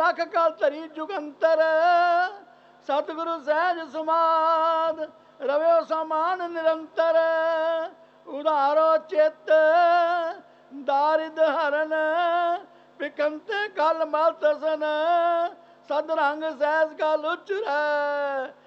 राख कल धरी जुगंतर सतगुरु सहज समाद रव्यो समान निरंतर उदारो चित दारिद हरन बिकंत कल मल तसन सदरंग सहज कल उचरै